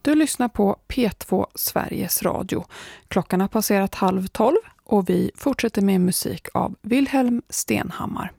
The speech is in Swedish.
Du lyssnar på P2 Sveriges Radio. Klockan har passerat 11:30 och vi fortsätter med musik av Wilhelm Stenhammar.